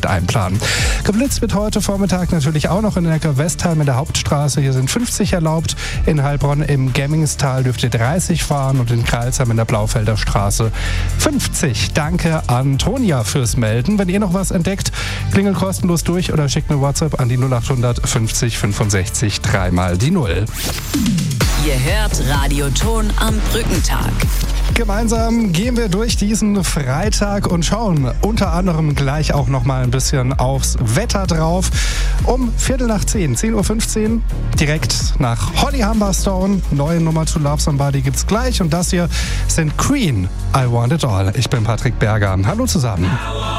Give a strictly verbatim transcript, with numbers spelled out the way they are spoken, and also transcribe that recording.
mit einplanen. Geblitzt wird heute Vormittag natürlich auch noch in Neckarwestheim in der Hauptstraße. Hier sind fünfzig erlaubt. In Heilbronn im Gemmingstal dürft ihr dreißig fahren und in Kreilsheim in der Blaufelder Straße fünfzig. Danke an Tonja fürs Melden. Wenn ihr noch was entdeckt, klingelt kostenlos durch oder schickt eine WhatsApp an die null acht fünfzig fünfundsechzig dreimal die Null. Ihr hört Radioton am Brückentag. Gemeinsam gehen wir durch diesen Freitag und schauen unter anderem gleich auch noch mal ein bisschen aufs Wetter drauf. Um Viertel nach zehn, zehn Uhr fünfzehn, direkt nach Holly Humberstone. Neue Nummer To Love Somebody gibt's gleich. Und das hier sind Queen, I Want It All. Ich bin Patrick Berger. Hallo zusammen.